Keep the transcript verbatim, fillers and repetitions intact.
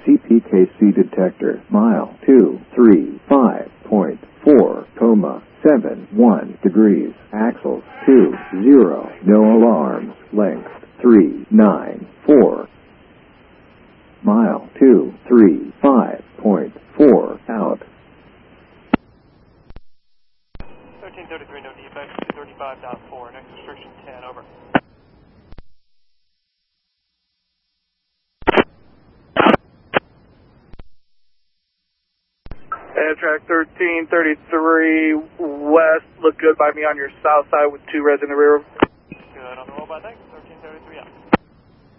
C P K C detector, mile two three five point four, comma, seven one degrees, axles two zero, no alarms, length three nine four, mile two three five point four, out. thirteen thirty-three, no defects, two thirty-five point four, next restriction ten, over. Amtrak thirteen thirty-three west, look good by me on your south side with two resident rear.